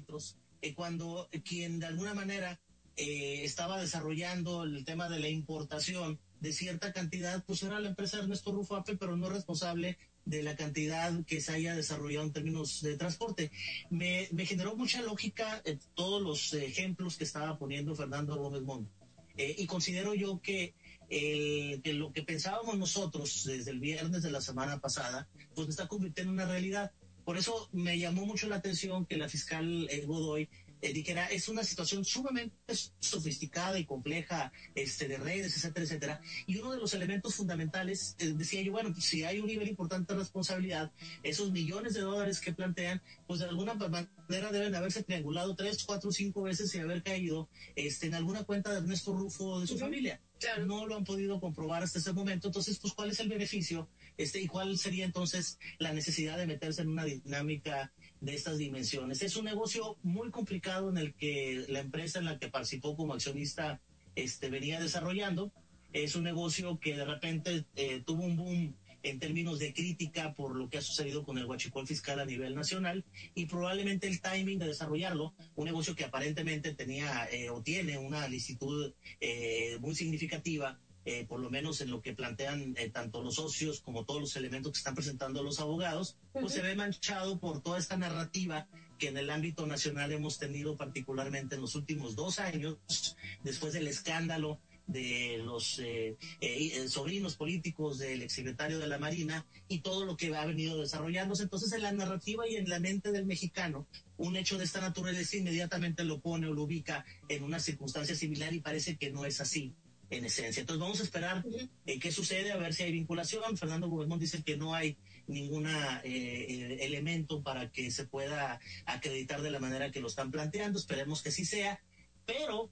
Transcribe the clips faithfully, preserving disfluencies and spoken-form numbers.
árbitros, eh, cuando eh, quien de alguna manera eh, estaba desarrollando el tema de la importación de cierta cantidad, pues era la empresa Ernesto Rufo Apple, pero no responsable de la cantidad que se haya desarrollado en términos de transporte. Me, me generó mucha lógica eh, todos los ejemplos que estaba poniendo Fernando Gómez Mondo. Eh, y considero yo que, eh, que lo que pensábamos nosotros desde el viernes de la semana pasada, pues se está convirtiendo en una realidad. Por eso me llamó mucho la atención que la fiscal eh, Godoy eh, dijera, es una situación sumamente sofisticada y compleja, este, de redes, etcétera, etcétera. Y uno de los elementos fundamentales, eh, decía yo, bueno, pues si hay un nivel importante de responsabilidad, esos millones de dólares que plantean, pues de alguna manera deben haberse triangulado tres, cuatro, cinco veces y haber caído este, en alguna cuenta de Ernesto Rufo o de su uh-huh. familia. Claro. No lo han podido comprobar hasta ese momento. Entonces, pues, ¿cuál es el beneficio? Este, ¿y cuál sería entonces la necesidad de meterse en una dinámica de estas dimensiones? Es un negocio muy complicado en el que la empresa en la que participó como accionista este, venía desarrollando. Es un negocio que de repente eh, tuvo un boom en términos de crítica por lo que ha sucedido con el huachicol fiscal a nivel nacional y probablemente el timing de desarrollarlo, un negocio que aparentemente tenía eh, o tiene una licitud eh, muy significativa, eh, por lo menos en lo que plantean eh, tanto los socios como todos los elementos que están presentando los abogados, pues uh-huh. se ve manchado por toda esta narrativa que en el ámbito nacional hemos tenido particularmente en los últimos dos años, después del escándalo de los eh, eh, sobrinos políticos del exsecretario de la Marina y todo lo que ha venido desarrollándose. Entonces, en la narrativa y en la mente del mexicano, un hecho de esta naturaleza inmediatamente lo pone o lo ubica en una circunstancia similar y parece que no es así en esencia. Entonces, vamos a esperar eh, qué sucede, a ver si hay vinculación. Fernando Gómez Mondo dice que no hay ningún eh, elemento para que se pueda acreditar de la manera que lo están planteando. Esperemos que sí sea, pero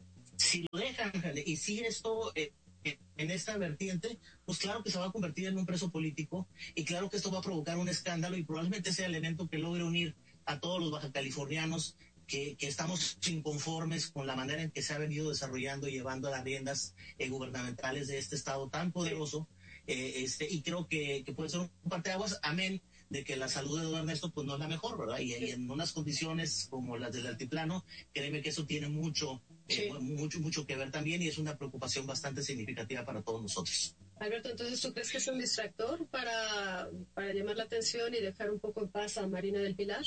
si lo dejan y sigue esto eh, en esta vertiente, pues claro que se va a convertir en un preso político y claro que esto va a provocar un escándalo y probablemente sea el elemento que logre unir a todos los bajacalifornianos que, que estamos inconformes con la manera en que se ha venido desarrollando y llevando las riendas eh, gubernamentales de este estado tan poderoso. Eh, este, y creo que, que puede ser un parteaguas, amén de que la salud de don Ernesto pues no es la mejor, ¿verdad? Y, y en unas condiciones como las del altiplano, créeme que eso tiene mucho, sí. eh, mucho, mucho que ver también y es una preocupación bastante significativa para todos nosotros. Alberto, entonces, ¿tú crees que es un distractor para, para llamar la atención y dejar un poco en paz a Marina del Pilar?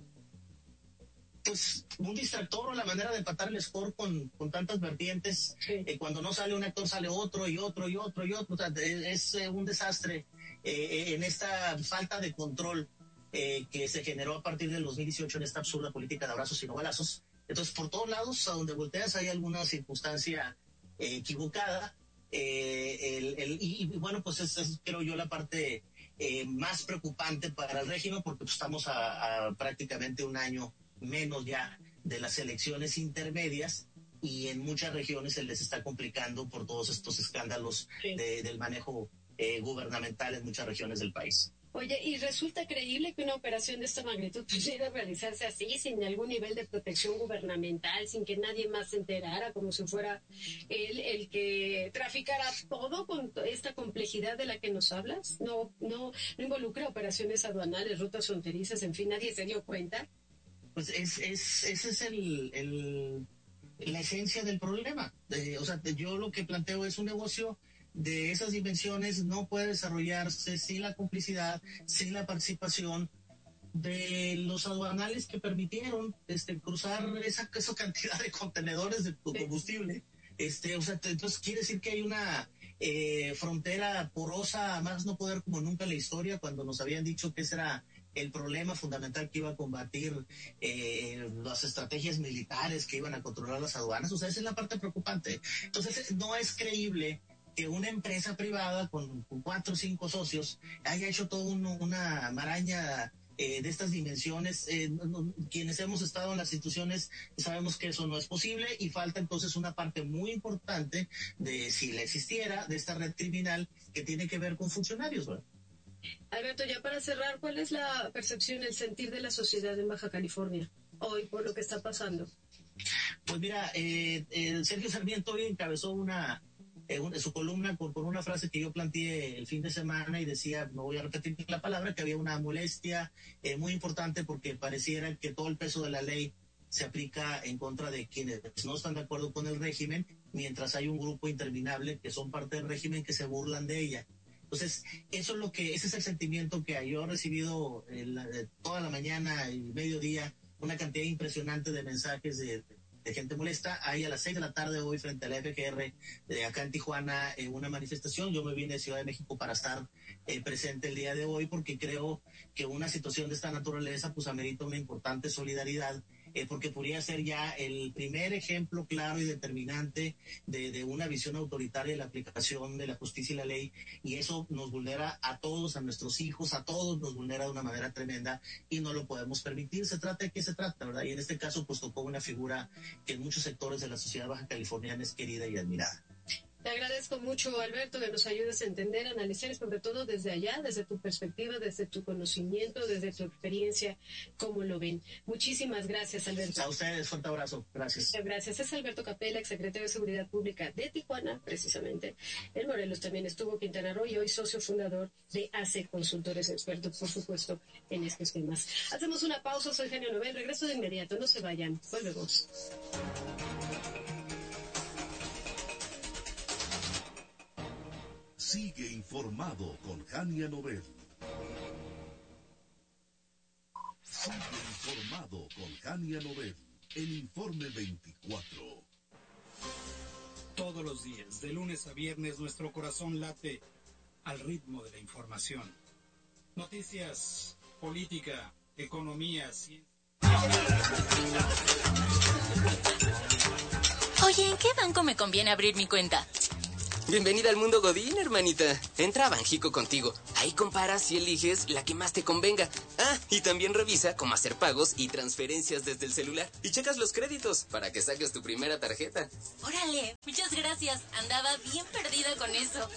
Pues un distractor o la manera de empatar el score con, con tantas vertientes. Sí. Eh, cuando no sale un actor sale otro y otro y otro y otro. O sea, es, es eh, un desastre eh, en esta falta de control eh, que se generó a partir del dos mil dieciocho en esta absurda política de abrazos y no balazos. Entonces, por todos lados, a donde volteas hay alguna circunstancia eh, equivocada. Eh, el, el, y, y bueno, pues esa es, creo yo, la parte eh, más preocupante para el régimen porque pues, estamos a, a prácticamente un año menos ya de las elecciones intermedias y en muchas regiones se les está complicando por todos estos escándalos sí. de, del manejo eh, gubernamental en muchas regiones del país. Oye, ¿y resulta creíble que una operación de esta magnitud pudiera realizarse así, sin algún nivel de protección gubernamental, sin que nadie más se enterara, como si fuera él el que traficara todo con esta complejidad de la que nos hablas? ¿No, no, no involucra operaciones aduanales, rutas fronterizas, en fin, nadie se dio cuenta? Pues es, es, ese es el, el, la esencia del problema. De, o sea, yo lo que planteo es un negocio de esas dimensiones no puede desarrollarse sin la complicidad, sin la participación de los aduanales que permitieron este, cruzar esa, esa cantidad de contenedores de combustible. Este, o sea, entonces quiere decir que hay una eh, frontera porosa, a más no poder como nunca en la historia, cuando nos habían dicho que ese era el problema fundamental que iba a combatir eh, las estrategias militares que iban a controlar las aduanas. O sea, esa es la parte preocupante. Entonces, no es creíble que una empresa privada con, con cuatro o cinco socios haya hecho toda un, una maraña eh, de estas dimensiones. Eh, no, no, quienes hemos estado en las instituciones sabemos que eso no es posible y falta entonces una parte muy importante de, si la existiera, de esta red criminal que tiene que ver con funcionarios, ¿verdad? Alberto, ya para cerrar, ¿cuál es la percepción, el sentir de la sociedad en Baja California hoy por lo que está pasando? Pues mira, eh, eh, Sergio Sarmiento hoy encabezó una eh, un, su columna por, por una frase que yo planteé el fin de semana y decía, no voy a repetir la palabra, que había una molestia eh, muy importante porque pareciera que todo el peso de la ley se aplica en contra de quienes no están de acuerdo con el régimen, mientras hay un grupo interminable que son parte del régimen que se burlan de ella. Entonces, eso es lo que, ese es el sentimiento que yo he recibido el, eh, toda la mañana y mediodía, una cantidad impresionante de mensajes de, de gente molesta. Hay a las seis de la tarde hoy frente a la F G R, de acá en Tijuana, eh, una manifestación. Yo me vine de Ciudad de México para estar eh, presente el día de hoy porque creo que una situación de esta naturaleza pues amerita una importante solidaridad. Eh, porque podría ser ya el primer ejemplo claro y determinante de, de una visión autoritaria de la aplicación de la justicia y la ley, y eso nos vulnera a todos, a nuestros hijos, a todos nos vulnera de una manera tremenda y no lo podemos permitir. Se trata de qué se trata, ¿verdad? Y en este caso pues tocó una figura que en muchos sectores de la sociedad baja californiana es querida y admirada. Te agradezco mucho, Alberto, que nos ayudes a entender, a analizar, y sobre todo desde allá, desde tu perspectiva, desde tu conocimiento, desde tu experiencia, cómo lo ven. Muchísimas gracias, Alberto. A ustedes, fuerte abrazo. Gracias. Muchas gracias. Es Alberto Capella, exsecretario de Seguridad Pública de Tijuana, precisamente. En Morelos también estuvo Quintana Roo y hoy socio fundador de A C E Consultores Expertos, por supuesto, en estos temas. Hacemos una pausa. Soy Jania Novel. Regreso de inmediato. No se vayan. Volvemos. Sigue informado con Jania Novel. Sigue informado con Jania Novel en Informe veinticuatro. Todos los días, de lunes a viernes, nuestro corazón late al ritmo de la información. Noticias, política, economía, ciencia. Oye, ¿en qué banco me conviene abrir mi cuenta? Bienvenida al mundo Godín, hermanita. Entra a Banjico Contigo. Ahí comparas y eliges la que más te convenga. Ah, y también revisa cómo hacer pagos y transferencias desde el celular. Y checas los créditos para que saques tu primera tarjeta. Órale, muchas gracias. Andaba bien perdida con eso.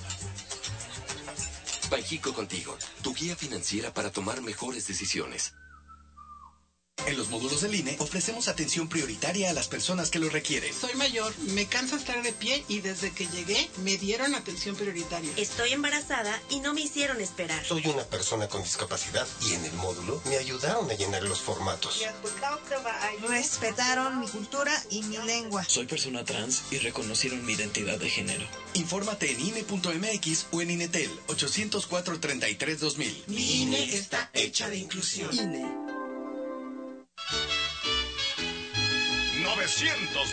Banjico Contigo, tu guía financiera para tomar mejores decisiones. En los módulos del I N E ofrecemos atención prioritaria a las personas que lo requieren. Soy mayor, me cansa estar de pie y desde que llegué me dieron atención prioritaria. Estoy embarazada y no me hicieron esperar. Soy una persona con discapacidad y en el módulo me ayudaron a llenar los formatos. Respetaron mi cultura y mi lengua. Soy persona trans y reconocieron mi identidad de género. Infórmate en I N E punto M X o en Inetel ochocientos cuatro, treinta y tres, dos mil. Mi I N E está hecha de inclusión. I N E. novecientos